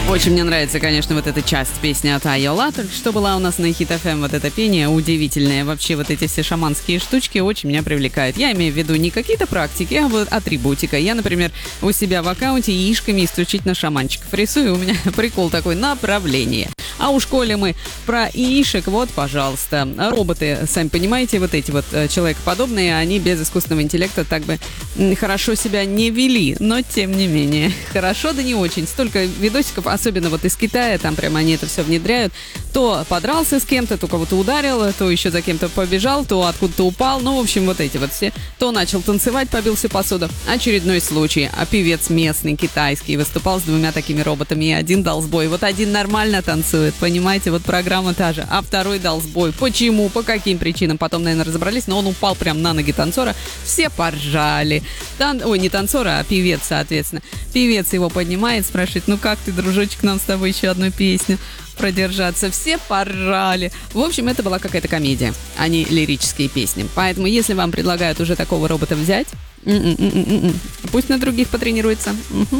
Очень мне нравится, конечно, вот эта часть песни от Айола, только что была у нас на Hit FM, вот это пение удивительное. Вообще вот эти все шаманские штучки очень меня привлекают. Я имею в виду не какие-то практики, а вот атрибутика. Я, например, у себя в аккаунте яишками исключительно шаманчиков рисую. У меня прикол такой: направление. А уж коли мы про яишек, вот, пожалуйста. Роботы, сами понимаете, вот эти вот человекоподобные, они без искусственного интеллекта так бы хорошо себя не вели. Но, тем не менее, хорошо, да не очень. Столько видосиков, особенно вот из Китая, там прямо они это все внедряют. То подрался с кем-то, то кого-то ударил, то еще за кем-то побежал, то откуда-то упал. Ну, в общем, вот эти вот все. То начал танцевать, побился посуду. Очередной случай. А певец местный, китайский, выступал с 2 такими роботами, и один дал сбой. Вот один нормально танцует, понимаете, вот программа та же, а второй дал сбой. Почему? По каким причинам? Потом, наверное, разобрались, но он упал прям на ноги танцора. Все поржали. Ой, не танцора, а певец, соответственно. Певец его поднимает, спрашивает: ну как ты, дружочек, нам с тобой еще одну песню продержаться? Все поржали. В общем, это была какая-то комедия, а не лирические песни. Поэтому, если вам предлагают уже такого робота взять, пусть на других потренируется.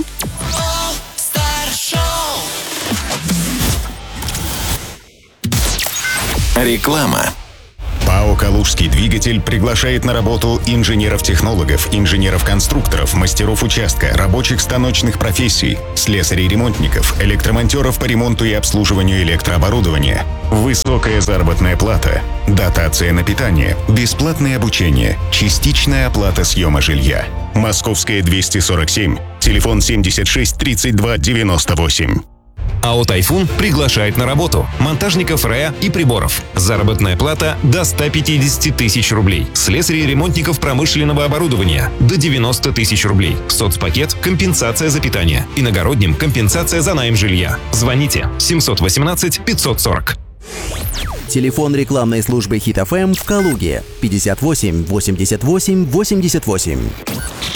Реклама. ПАО «Калужский двигатель» приглашает на работу инженеров-технологов, инженеров-конструкторов, мастеров участка, рабочих станочных профессий, слесарей-ремонтников, электромонтеров по ремонту и обслуживанию электрооборудования. Высокая заработная плата, дотация на питание, бесплатное обучение, частичная оплата съема жилья. Московская, 247, телефон 76 32 98. АО «Тайфун» приглашает на работу монтажников РЭА и приборов. Заработная плата до 150 тысяч рублей. Слесарей и ремонтников промышленного оборудования до 90 тысяч рублей. Соцпакет – компенсация за питание. Иногородним – компенсация за найм жилья. Звоните 718 540. Телефон рекламной службы Hit FM в Калуге 58 88 88.